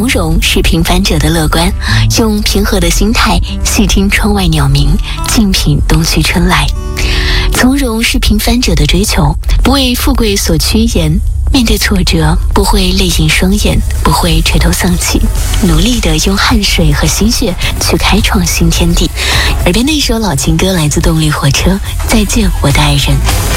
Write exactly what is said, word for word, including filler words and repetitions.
容是平凡者的乐观，用平和的心态细听窗外鸟鸣，静品冬去春来。从容是平凡者的追求，不为富贵所趋炎，面对挫折不会泪盈双眼，不会垂头丧气，努力的用汗水和心血去开创新天地。耳边那首老情歌来自动力火车，再见我的爱人。